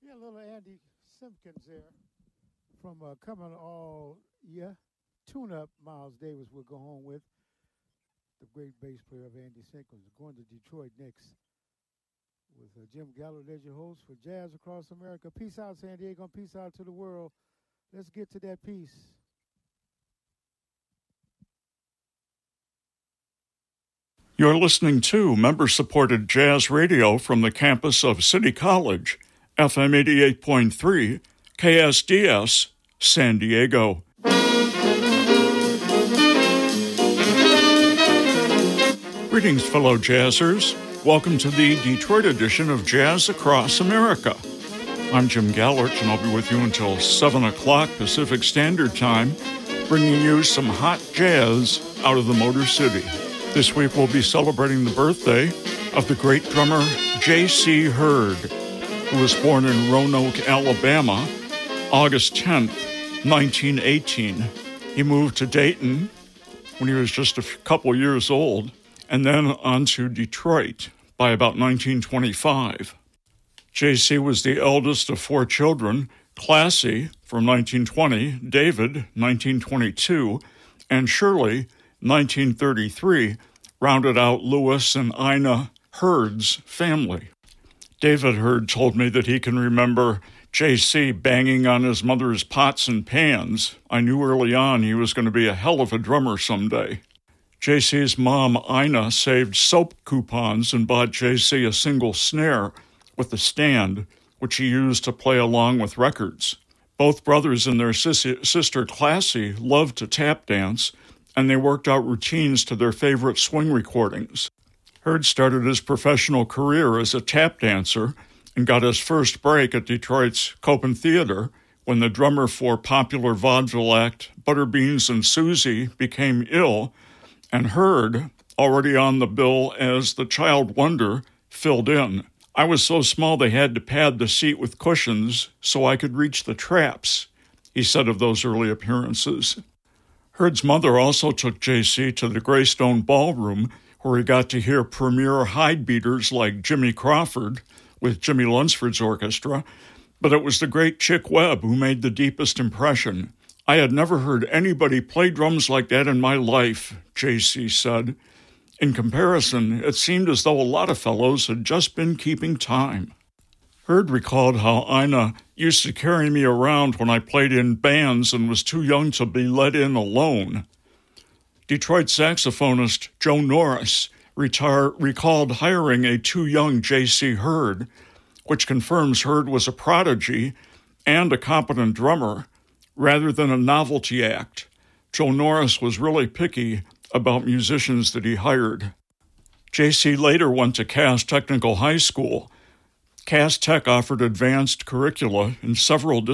Yeah, little Andy Simpkins there from Coming All Year. Tune Up Miles Davis will go home with the great bass player of Andy Simpkins. Going to Detroit next with Jim Gallard as your host for Jazz Across America. Peace out, San Diego. Peace out to the world. Let's get to that peace. You're listening to member-supported jazz radio from the campus of City College, FM 88.3, KSDS, San Diego. Greetings, fellow jazzers. Welcome to the Detroit edition of Jazz Across America. I'm Jim Gallert, and I'll be with you until 7 o'clock Pacific Standard Time, bringing you some hot jazz out of the Motor City. This week we'll be celebrating the birthday of the great drummer J.C. Hurd, who was born in Roanoke, Alabama, August 10th, 1918. He moved to Dayton when he was just a couple years old, and then on to Detroit by about 1925. J.C. was the eldest of four children: Classy from 1920, David, 1922, and Shirley, 1933, rounded out Lewis and Ina Hurd's family. David Hurd told me that he can remember J.C. banging on his mother's pots and pans. I knew early on he was going to be a hell of a drummer someday. J.C.'s mom, Ina, saved soap coupons and bought J.C. a single snare with a stand, which he used to play along with records. Both brothers and their sister Classy loved to tap dance, and they worked out routines to their favorite swing recordings. Hurd started his professional career as a tap dancer and got his first break at Detroit's Copen Theater when the drummer for popular vaudeville act Butterbeans and Susie became ill, and Hurd, already on the bill as the Child Wonder, filled in. I was so small they had to pad the seat with cushions so I could reach the traps, he said of those early appearances. Hurd's mother also took J.C. to the Greystone Ballroom, where he got to hear premier hide beaters like Jimmy Crawford with Jimmy Lunsford's orchestra, but it was the great Chick Webb who made the deepest impression. I had never heard anybody play drums like that in my life, J.C. said. In comparison, it seemed as though a lot of fellows had just been keeping time. Hurd recalled how Ina used to carry me around when I played in bands and was too young to be let in alone. Detroit saxophonist Joe Norris recalled hiring a too young J.C. Hurd, which confirms Hurd was a prodigy and a competent drummer, rather than a novelty act. Joe Norris was really picky about musicians that he hired. J.C. later went to Cass Technical High School. Cass Tech offered advanced curricula in several